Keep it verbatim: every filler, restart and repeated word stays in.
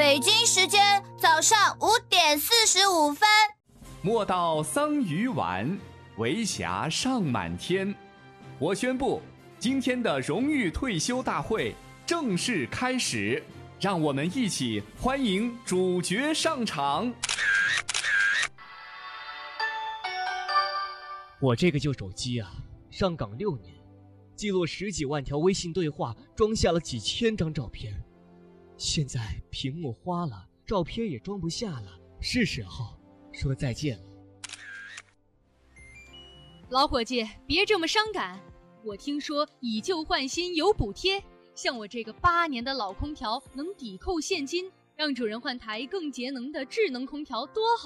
北京时间早上五点四十五分。 莫道桑榆晚，为霞尚满天。我宣布，今天的荣誉退休大会正式开始，让我们一起欢迎主角上场。 我这个旧手机啊，上岗六年，记录十几万条微信对话，装下了几千张照片。现在屏幕花了，照片也装不下了，是时候说再见了。 老伙计，别这么伤感。我听说以旧换新有补贴，像我这个八年的老空调能抵扣现金，让主人换台更节能的智能空调多好。